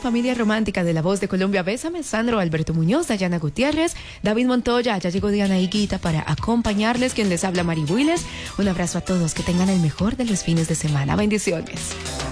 familia romántica de La Voz de Colombia, Bésame, Sandro, Alberto Muñoz, Dayana Gutiérrez, David Montoya, ya llegó Diana Higuita para acompañarles, quien les habla Mari Builes. Un abrazo a todos, que tengan el mejor de los fines de semana. Bendiciones.